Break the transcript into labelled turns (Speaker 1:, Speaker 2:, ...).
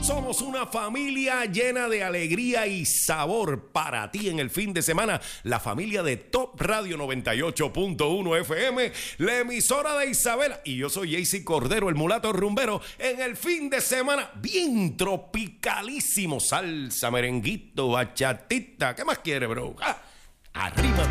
Speaker 1: Somos una familia llena de alegría y sabor para ti en el fin de semana. La familia de Top Radio 98.1 FM, la emisora de Isabela. Y yo soy Jaycee Cordero, el mulato rumbero. En el fin de semana, bien tropicalísimo. Salsa, merenguito, bachatita. ¿Qué más quiere, bro? Arriba.